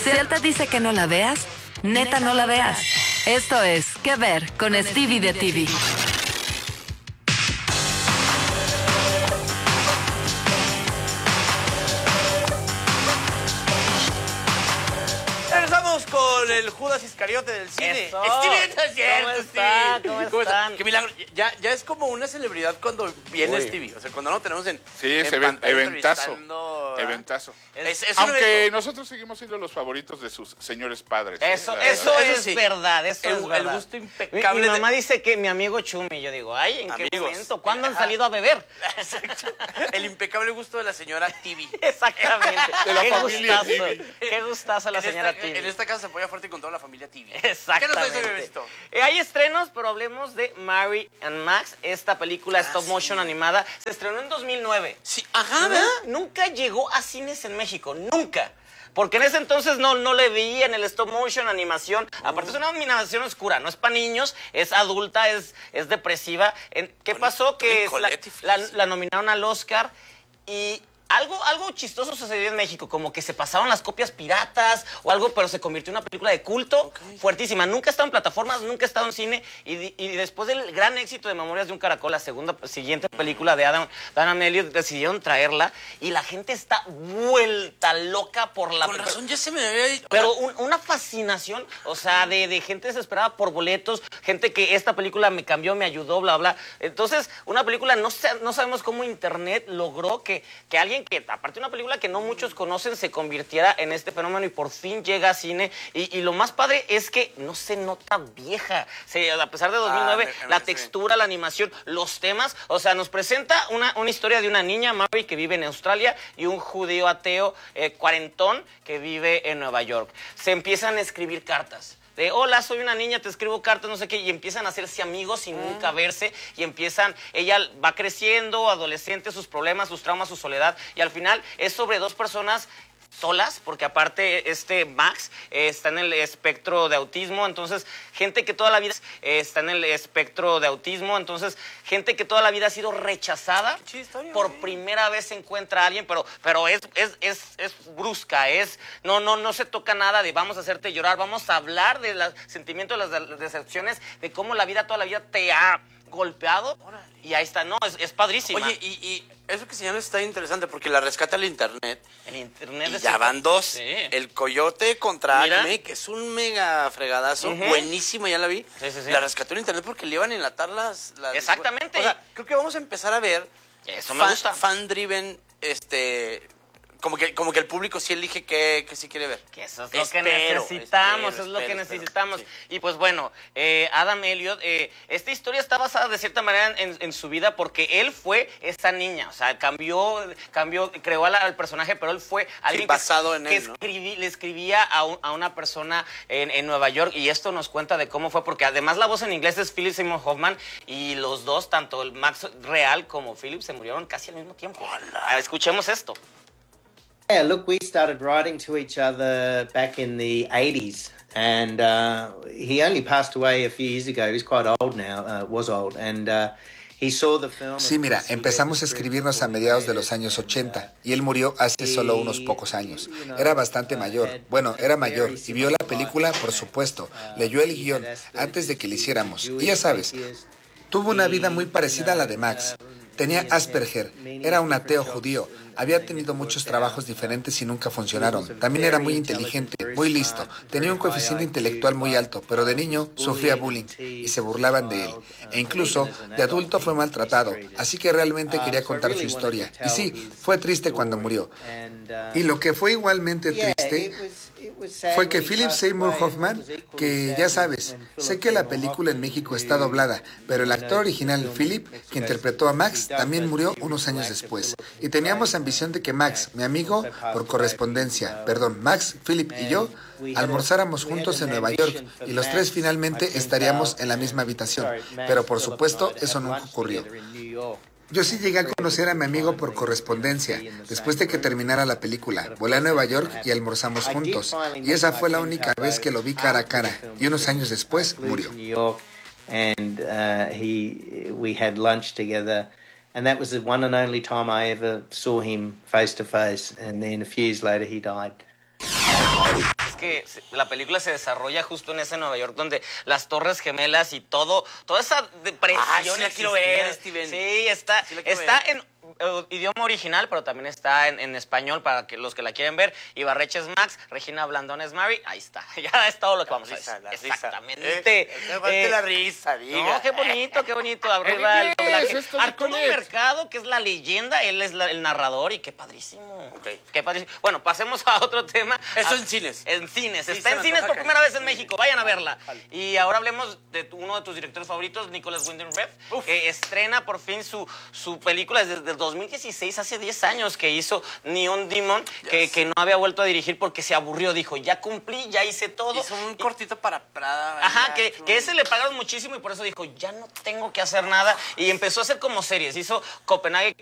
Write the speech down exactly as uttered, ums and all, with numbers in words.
Si él te dice que no la veas, neta no la veas. Esto es ¿Qué ver? Con Stevie de T V. Con el Judas Iscariote del cine. Eso. Steven, no es cierto, ¿Cómo está? ¿Cómo ¿Cómo está? están? Qué milagro. Ya, ya es como una celebridad cuando viene Uy. Stevie. O sea, cuando no lo tenemos en. Sí, es en even- pantalla eventazo. entrevistando, ¿verdad? Eventazo. Es, es un Aunque evento. nosotros seguimos siendo los favoritos de sus señores padres. ¿eh? Eso, La eso, verdad. es sí. verdad, eso El- es el verdad. gusto Mi- impecable Mi, de- mamá dice que mi amigo Chumi, yo digo, ay, ¿en qué Amigos. momento? ¿Cuándo han Ajá. salido a beber? Exacto. El impecable gusto de la señora Tibi. Exactamente. De la qué familia gustazo, Tibi. qué gustazo la En señora esta, Tibi. en esta casa se apoya fuerte con toda la familia Tibi. Exactamente. ¿Qué nos traes hoy, bebecito? Eh, hay estrenos, pero hablemos de Mary and Max. Esta película Ah, stop motion sí. animada se estrenó en dos mil nueve. Sí, ajá, Nunca, ¿verdad? nunca llegó a cines en México, nunca. Porque en ese entonces no, no le veía en el stop motion animación. Aparte es una animación oscura, no es para niños, es adulta, es, es depresiva. En- ¿Qué Con- pasó? Que con la, Colette y la- Felicia. la nominaron al Oscar y... Algo, algo chistoso sucedió en México, como que se pasaban las copias piratas o algo, pero se convirtió en una película de culto fuertísima. Nunca ha estado en plataformas, nunca ha estado en cine. Y, di- y después del gran éxito de Memorias de un Caracol, la segunda siguiente película de Adam, de Adam Elliot, decidieron traerla y la gente está vuelta loca por la Con película. razón, ya se me había dicho. Pero un- una fascinación, o sea, de, de gente desesperada por boletos, gente que esta película me cambió, me ayudó, bla, bla. Entonces, una película, no, sé, no sabemos cómo Internet logró que, que alguien que, aparte de una película que no muchos conocen, se convirtiera en este fenómeno y por fin llega a cine. Y, y lo más padre es que no se nota vieja. Se- a pesar de dos mil nueve, Ah, me- me- la sí. textura, la animación, los temas, o sea, nos presenta una, una historia de una niña, Mary, que vive en Australia, y un judío ateo eh, cuarentón que vive en Nueva York. Se empiezan a escribir cartas. De, hola, soy una niña, te escribo cartas, no sé qué, y empiezan a hacerse amigos sin nunca verse, y empiezan, ella va creciendo, adolescente, sus problemas, sus traumas, su soledad, y al final es sobre dos personas solas, porque aparte este Max eh, está en el espectro de autismo, entonces gente que toda la vida eh, está en el espectro de autismo, entonces gente que toda la vida ha sido rechazada, Qué historia, por güey. primera vez se encuentra a alguien, pero, pero es, es, es, es brusca, es, no, no, no se toca nada de vamos a hacerte llorar, vamos a hablar de los sentimientos, de las decepciones, de cómo la vida toda la vida te ha golpeado, y ahí está, no, es, es padrísima. Oye, y, y eso que señalas está interesante porque la rescata el internet. el internet Y es- ya van dos. Sí. El Coyote contra Mira. Acme, que es un mega fregadazo. Ujú. Buenísimo, ya la vi. Sí, sí, sí. La rescató el internet porque le iban a enlatar las... las- Exactamente. O sea, creo que vamos a empezar a ver... Eso me fan- gusta. Fan-driven, este... Como que, como que el público sí elige qué, qué sí quiere ver. Que eso es lo Espero, que necesitamos, espero, es lo que espero, espero. necesitamos. Sí. Y pues bueno, eh, Adam Elliot, eh, esta historia está basada de cierta manera en, en su vida porque él fue esa niña, o sea, cambió, cambió, creó al, al personaje, pero él fue alguien basado que, en que él, ¿no? escribí- le escribía a, un- a una persona en, en Nueva York y esto nos cuenta de cómo fue, porque además la voz en inglés es Philip Seymour Hoffman y los dos, tanto el Max Real como Philip, se murieron casi al mismo tiempo. Ah, escuchemos esto. Yeah, look, we started writing to each other back in the eighties, and uh, he only passed away a few years ago. He's quite old now, uh, was old, and uh, he saw the film. Sí, mira, empezamos a escribirnos a mediados de los años ochenta y él murió hace solo unos pocos años. Era bastante mayor, bueno, era mayor y vio la película, por supuesto, leyó el guión antes de que lo hiciéramos. Y ya sabes, tuvo una vida muy parecida a la de Max. Tenía Asperger, era un ateo judío, había tenido muchos trabajos diferentes y nunca funcionaron. También era muy inteligente, muy listo, tenía un coeficiente intelectual muy alto, pero de niño sufría bullying y se burlaban de él. E incluso de adulto fue maltratado, así que realmente quería contar su historia. Y sí, fue triste cuando murió. Y lo que fue igualmente triste fue que Philip Seymour Hoffman, que ya sabes, sé que la película en México está doblada, pero el actor original Philip, que interpretó a Max, también murió unos años después. Y teníamos ambición de que Max, mi amigo, por correspondencia, perdón, Max, Philip y yo, almorzáramos juntos en Nueva York y los tres finalmente estaríamos en la misma habitación. Pero por supuesto, eso nunca ocurrió. Yo sí llegué a conocer a mi amigo por correspondencia, después de que terminara la película. Volé a Nueva York y almorzamos juntos. Y esa fue la única vez que lo vi cara a cara. Y unos años después murió. And uh, he, we had lunch together, and that was the one and only time I ever saw him face to face. And then a few years later, he died. que la película se desarrolla justo en ese Nueva York donde las Torres Gemelas y todo, toda esa depresión. Ah, sí la quiero ver, Steven. Sí, está, Sí la quiero está ver. en eh, idioma original, pero también está en, en español para que los que la quieren ver. Ibarreche es Max, Regina Blandón es Mary, ahí está. Ya es todo lo que vamos risa, a la decir. risa. Exactamente. Eh, aguante Eh, la risa, diga. No, qué bonito, qué bonito. Arriba el inglés, doblaje. esto es Arturo con él. Mercado, que es la leyenda, él es la- el narrador y qué padrísimo. Ok. Qué padrísimo. Bueno, pasemos a otro tema. Eso Ah, en cines. En cines. Sí, Está se en me cines antoja por que- primera vez en sí. México. Vayan a verla. Jalo. Y ahora hablemos de tu- uno de tus directores favoritos, Nicolas Winding Refn, que estrena por fin su, su película desde el dos mil dieciséis, hace diez años que hizo Neon Demon, que, que no había vuelto a dirigir porque se aburrió. Dijo, ya cumplí, ya hice todo. Hizo un Y- cortito para Prada. Ajá, ya, que, chulo. que ese le pagaron muchísimo y por eso dijo, ya no tengo que hacer nada. Y empezó a hacer como series. Hizo Copenhague